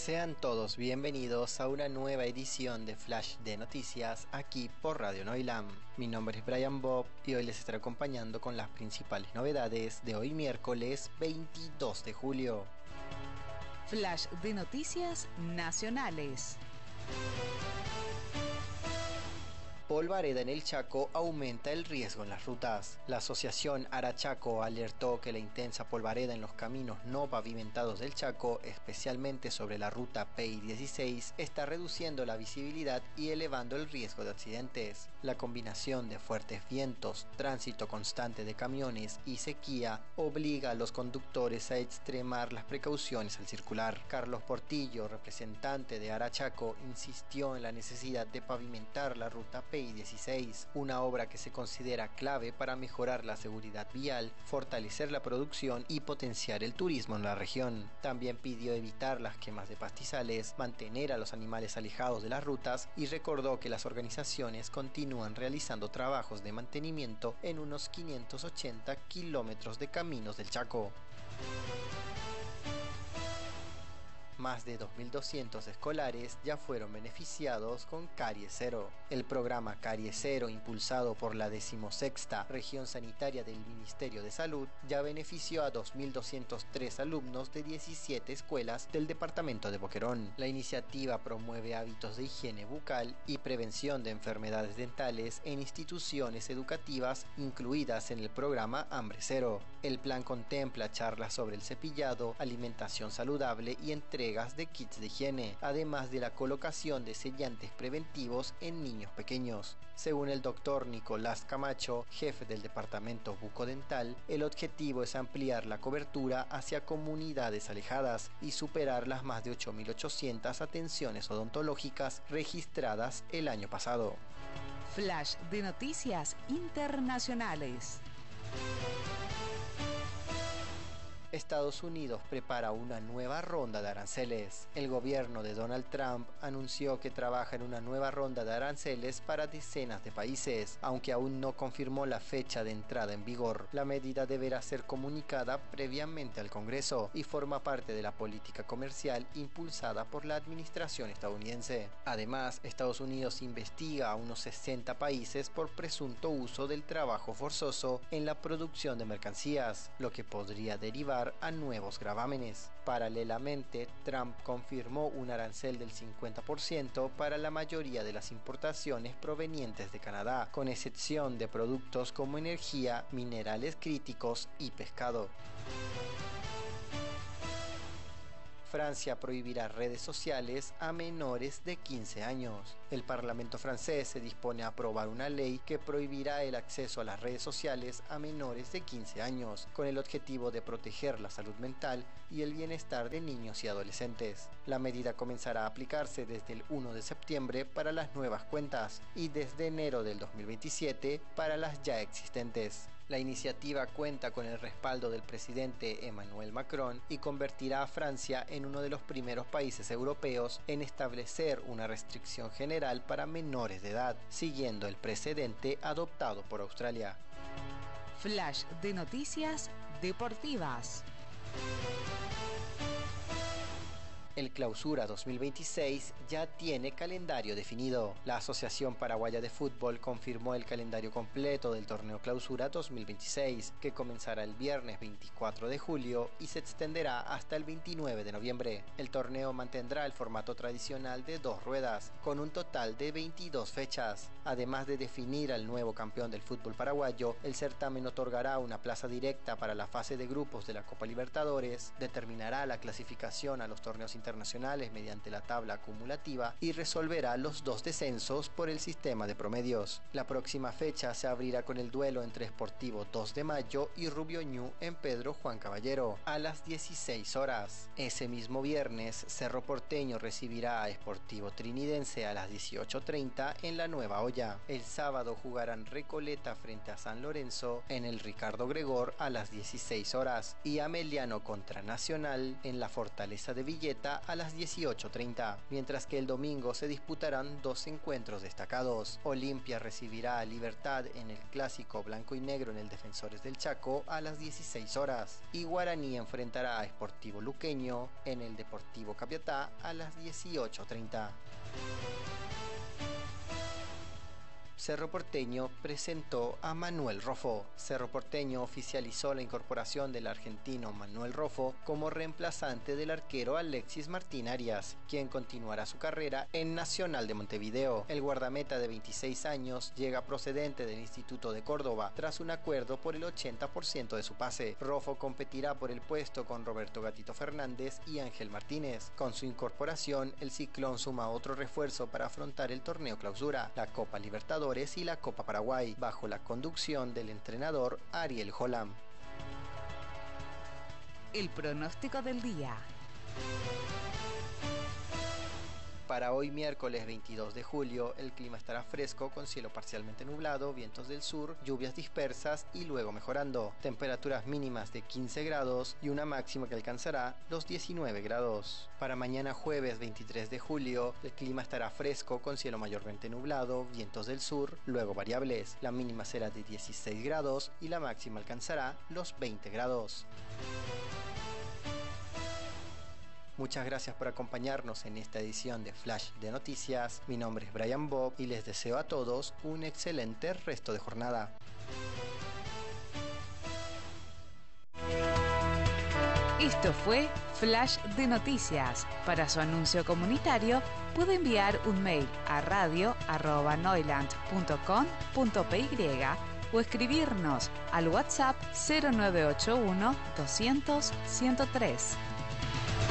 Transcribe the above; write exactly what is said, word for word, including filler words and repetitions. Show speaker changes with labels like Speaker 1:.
Speaker 1: Sean todos bienvenidos a una nueva edición de Flash de Noticias aquí por Radio Noilam. Mi nombre es Brian Bob y hoy les estaré acompañando con las principales novedades de hoy miércoles veintidós de julio.
Speaker 2: Flash de Noticias Nacionales.
Speaker 1: Polvareda en el Chaco aumenta el riesgo en las rutas. La asociación Arachaco alertó que la intensa polvareda en los caminos no pavimentados del Chaco, especialmente sobre la ruta P I dieciséis, está reduciendo la visibilidad y elevando el riesgo de accidentes. La combinación de fuertes vientos, tránsito constante de camiones y sequía obliga a los conductores a extremar las precauciones al circular. Carlos Portillo, representante de Arachaco, insistió en la necesidad de pavimentar la ruta P I dieciséis, una obra que se considera clave para mejorar la seguridad vial, fortalecer la producción y potenciar el turismo en la región. También pidió evitar las quemas de pastizales, mantener a los animales alejados de las rutas y recordó que las organizaciones continúan realizando trabajos de mantenimiento en unos quinientos ochenta kilómetros de caminos del Chaco. Más de dos mil doscientos escolares ya fueron beneficiados con Caries Cero. El programa Caries Cero, impulsado por la decimosexta Región Sanitaria del Ministerio de Salud, ya benefició a dos mil doscientos tres alumnos de diecisiete escuelas del departamento de Boquerón. La iniciativa promueve hábitos de higiene bucal y prevención de enfermedades dentales en instituciones educativas incluidas en el programa Hambre Cero. El plan contempla charlas sobre el cepillado, alimentación saludable y entrega de kits de higiene, además de la colocación de sellantes preventivos en niños pequeños. Según el doctor Nicolás Camacho, jefe del departamento bucodental, el objetivo es ampliar la cobertura hacia comunidades alejadas y superar las más de ocho mil ochocientas atenciones odontológicas registradas el año pasado.
Speaker 2: Flash de Noticias Internacionales.
Speaker 1: Estados Unidos prepara una nueva ronda de aranceles. El gobierno de Donald Trump anunció que trabaja en una nueva ronda de aranceles para decenas de países, aunque aún no confirmó la fecha de entrada en vigor. La medida deberá ser comunicada previamente al Congreso y forma parte de la política comercial impulsada por la administración estadounidense. Además, Estados Unidos investiga a unos sesenta países por presunto uso del trabajo forzoso en la producción de mercancías, lo que podría derivar a nuevos gravámenes. Paralelamente, Trump confirmó un arancel del cincuenta por ciento para la mayoría de las importaciones provenientes de Canadá, con excepción de productos como energía, minerales críticos y pescado. Francia prohibirá redes sociales a menores de quince años. El Parlamento francés se dispone a aprobar una ley que prohibirá el acceso a las redes sociales a menores de quince años, con el objetivo de proteger la salud mental y el bienestar de niños y adolescentes. La medida comenzará a aplicarse desde el primero de septiembre para las nuevas cuentas y desde enero del dos mil veintisiete para las ya existentes. La iniciativa cuenta con el respaldo del presidente Emmanuel Macron y convertirá a Francia en uno de los primeros países europeos en establecer una restricción general para menores de edad, siguiendo el precedente adoptado por Australia.
Speaker 2: Flash de Noticias Deportivas.
Speaker 1: El Clausura dos mil veintiséis ya tiene calendario definido. La Asociación Paraguaya de Fútbol confirmó el calendario completo del torneo Clausura dos mil veintiséis, que comenzará el viernes veinticuatro de julio y se extenderá hasta el veintinueve de noviembre. El torneo mantendrá el formato tradicional de dos ruedas, con un total de veintidós fechas. Además de definir al nuevo campeón del fútbol paraguayo, el certamen otorgará una plaza directa para la fase de grupos de la Copa Libertadores, determinará la clasificación a los torneos internacionales mediante la tabla acumulativa y resolverá los dos descensos por el sistema de promedios. La próxima fecha se abrirá con el duelo entre Sportivo dos de Mayo y Rubio Ñu en Pedro Juan Caballero a las dieciséis horas. Ese mismo viernes, Cerro Porteño recibirá a Sportivo Trinidense a las dieciocho treinta en la Nueva Olla. El sábado jugarán Recoleta frente a San Lorenzo en el Ricardo Gregor a las dieciséis horas y Ameliano contra Nacional en la Fortaleza de Villeta a a las dieciocho treinta, mientras que el domingo se disputarán dos encuentros destacados. Olimpia recibirá a Libertad en el clásico blanco y negro en el Defensores del Chaco a las dieciséis horas y Guaraní enfrentará a Sportivo Luqueño en el Deportivo Capiatá a las dieciocho treinta. Cerro Porteño presentó a Manuel Rofo. Cerro Porteño oficializó la incorporación del argentino Manuel Rofo como reemplazante del arquero Alexis Martín Arias, quien continuará su carrera en Nacional de Montevideo. El guardameta de veintiséis años llega procedente del Instituto de Córdoba tras un acuerdo por el ochenta por ciento de su pase. Rofo competirá por el puesto con Roberto Gatito Fernández y Ángel Martínez. Con su incorporación, el Ciclón suma otro refuerzo para afrontar el torneo Clausura, la Copa Libertadores y la Copa Paraguay, bajo la conducción del entrenador Ariel Holland.
Speaker 2: El pronóstico del día.
Speaker 1: Para hoy miércoles veintidós de julio, el clima estará fresco con cielo parcialmente nublado, vientos del sur, lluvias dispersas y luego mejorando. Temperaturas mínimas de quince grados y una máxima que alcanzará los diecinueve grados. Para mañana jueves veintitrés de julio, el clima estará fresco con cielo mayormente nublado, vientos del sur, luego variables. La mínima será de dieciséis grados y la máxima alcanzará los veinte grados. Muchas gracias por acompañarnos en esta edición de Flash de Noticias. Mi nombre es Brian Bob y les deseo a todos un excelente resto de jornada.
Speaker 2: Esto fue Flash de Noticias. Para su anuncio comunitario puede enviar un mail a radio arroba noiland punto com punto p y o escribirnos al WhatsApp cero nueve ocho uno doscientos ciento tres.